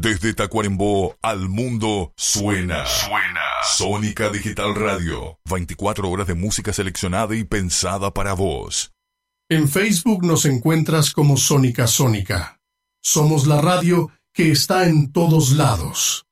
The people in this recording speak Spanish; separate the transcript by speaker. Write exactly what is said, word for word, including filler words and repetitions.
Speaker 1: Desde Tacuarembó al mundo suena. Suena. Sónica Digital Radio. veinticuatro horas de música seleccionada y pensada para vos.
Speaker 2: En Facebook nos encuentras como Sónica Sónica. Somos la radio que está en todos lados.